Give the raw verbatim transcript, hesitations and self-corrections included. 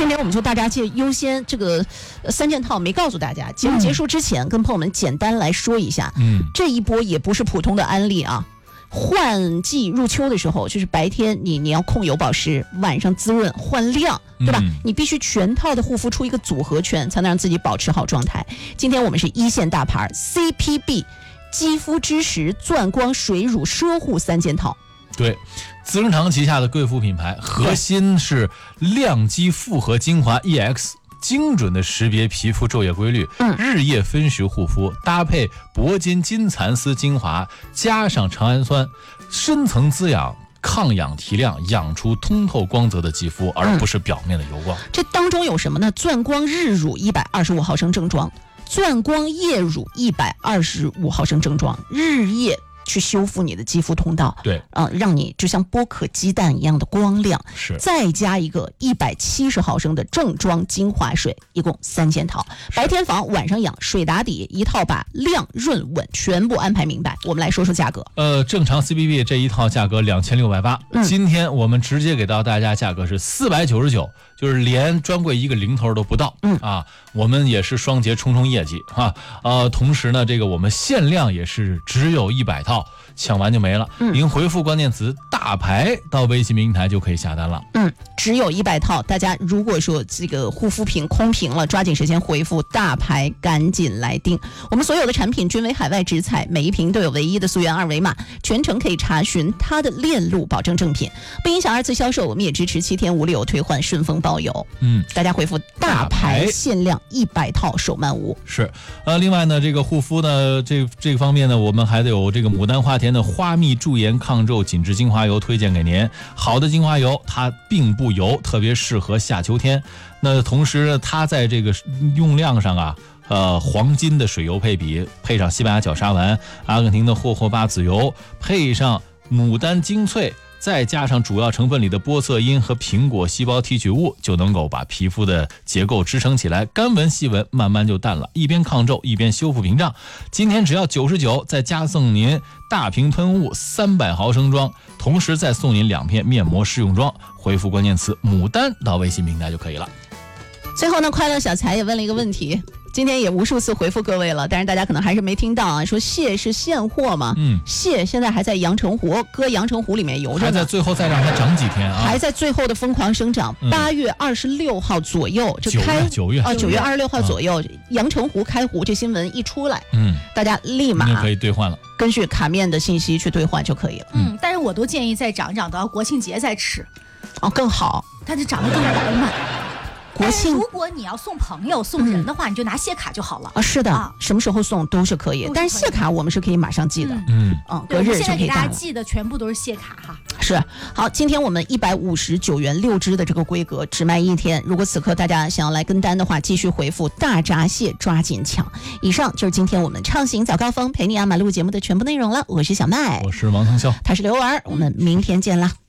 今天我们就大闸蟹优先这个三件套没告诉大家，节目结束之前跟朋友们简单来说一下，嗯，这一波也不是普通的安利啊。换季入秋的时候，就是白天你你要控油保湿，晚上滋润换亮，对吧？嗯、你必须全套的护肤出一个组合拳，才能让自己保持好状态。今天我们是一线大牌 C P B 肌肤之石钻光水乳奢护三件套。 对，资生堂旗下的贵妇品牌，核心是亮肌复合精华 E X。精准的识别皮肤昼夜规律，嗯，日夜分时护肤，搭配铂金金蚕丝精华，加上长氨酸，深层滋养、抗氧提亮，养出通透光泽的肌肤，而不是表面的油光。 嗯、这当中有什么呢？钻光日乳一百二十五毫升正装，钻光夜乳一百二十五毫升正装，日夜去修复你的肌肤通道， 对， 啊、呃，让你就像剥壳鸡蛋一样的光亮。 是， 再加一个一百七十毫升的正装精华水，一共三件套。白天防，晚上养，水打底，一套把亮润稳全部安排明白。我们来说说价格。 呃，正常 C P B 这一套价格两千六百八，今天我们直接给到大家价格是四百九十九，就是连专柜一个零头都不到。嗯啊，我们也是双节冲冲业绩哈。呃，同时呢，这个我们限量也是只有一百套。抢完就没了，嗯，您回复关键词大牌到微信平台就可以下单了。 嗯，只有一百套，大家如果说这个护肤品空瓶了，抓紧时间回复大牌，赶紧来订。我们所有的产品均为海外直采，每一瓶都有唯一的溯源二维码，全程可以查询它的链路，保证正品，不影响二次销售。我们也支持七天无理由退换，顺丰包邮。嗯，大家回复大牌，限量一百套，手慢无。 是，呃，另外呢，这个护肤呢，这这个方面呢，我们还得有这个牡丹花田的花蜜驻颜抗皱紧致精华油推荐给您。好的精华油它并不油，特别适合夏秋天。那同时呢，它在这个用量上啊，呃，黄金的水油配比，配上西班牙角鲨烷、阿根廷的霍霍巴籽油，配上牡丹精粹，再加上主要成分里的玻色因和苹果细胞提取物，就能够把皮肤的结构支撑起来，干纹细纹慢慢就淡了，一边抗皱一边修复屏障。今天只要九十九，再加送您大瓶喷雾三百毫升装，同时再送您两片面膜试用装。回复关键词牡丹到微信平台就可以了。 最后呢，快乐小财也问了一个问题，今天也无数次回复各位了，但是大家可能还是没听到啊。说蟹是现货吗？嗯，蟹现在还在阳澄湖，搁阳澄湖里面游着呢， 还在最后再让它长几天啊， 还在最后的疯狂生长。八、嗯、月二十六号左右就开， 九月啊，九月二十六号左右，嗯、阳澄湖开湖这新闻一出来，嗯，大家立马可以兑换了， 根据卡面的信息去兑换就可以了。 嗯，但是我都建议再长长到国庆节再吃， 哦，更好， 它就长得更饱满。 国庆， 如果你要送朋友送人的话，嗯、你就拿蟹卡就好了啊。是的，啊、什么时候送都是可以，是可以，但是蟹卡我们是可以马上寄的。 嗯嗯，隔日就可以到了。 现在给大家寄的全部都是蟹卡哈。 是，好，今天我们一百五十九元六只的这个规格只卖一天，如果此刻大家想要来跟单的话，继续回复大闸蟹，抓紧抢。以上就是今天我们畅行早高峰陪你压马路节目的全部内容了。我是小麦， 我是王腾霄， 他是刘儿，我们明天见啦。